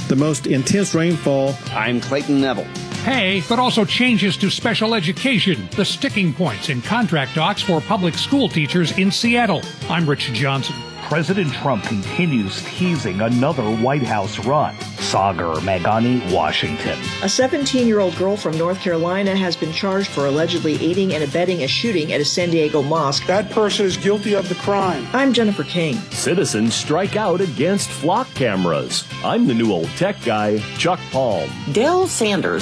the most intense rainfall. I'm Clayton Neville. Pay, but also changes to special education, the sticking points in contract talks for public school teachers in Seattle. I'm Rich Johnson. President Trump continues teasing another White House run. Sagar Meghani, Washington. A 17-year-old girl from North Carolina has been charged for allegedly aiding and abetting a shooting at a San Diego mosque. That person is guilty of the crime. I'm Jennifer King. Citizens strike out against flock cameras. I'm the new old tech guy, Chuck Palm. Dell Sanders